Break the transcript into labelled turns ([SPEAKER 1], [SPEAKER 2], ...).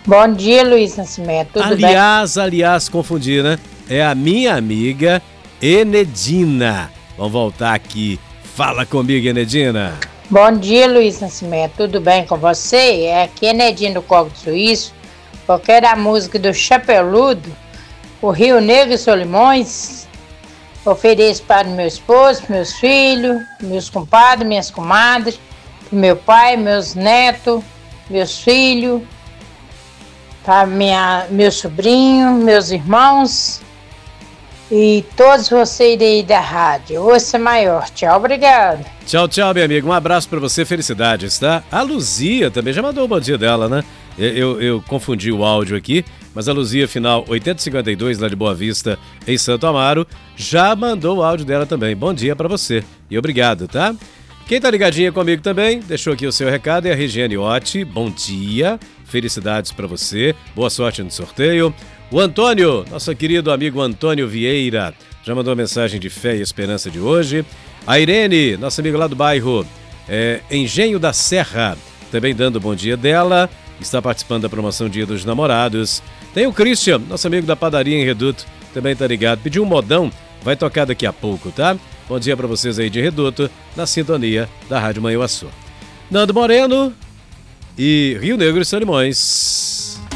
[SPEAKER 1] Bom dia, Luiz Nascimento, tudo bem?
[SPEAKER 2] Aliás, confundi, né? É a minha amiga Enedina. Vamos voltar aqui. Fala comigo, Enedina.
[SPEAKER 1] Bom dia, Luiz Nascimento, tudo bem com você? É aqui Enedina do Código Suíço. Qualquer a música do Chapeludo, o Rio Negro e Solimões. Ofereço para meu esposo, meus filhos, meus compadres, minhas comadres, meu pai, meus netos, meus filhos, para meu sobrinho, meus irmãos e todos vocês aí da rádio. Ouça maior. Tchau, obrigado.
[SPEAKER 2] Tchau, minha amiga. Um abraço pra você, felicidades, tá? A Luzia também já mandou o bom dia dela, né? Eu confundi o áudio aqui, mas a Luzia, final 8052, lá de Boa Vista, em Santo Amaro, já mandou o áudio dela também. Bom dia pra você e obrigado, tá? Quem tá ligadinha comigo também, deixou aqui o seu recado, é a Regiane Otti. Bom dia, felicidades pra você, boa sorte no sorteio. O Antônio, nosso querido amigo Antônio Vieira, já mandou a mensagem de fé e esperança de hoje. A Irene, nossa amiga lá do bairro Engenho da Serra, também dando o bom dia dela, está participando da promoção Dia dos Namorados. Tem o Christian, nosso amigo da padaria em Reduto, também tá ligado, pediu um modão, vai tocar daqui a pouco, tá? Bom dia pra vocês aí de Reduto, na sintonia da Rádio Manhuaçu. Nando Moreno e Rio Negro e Solimões.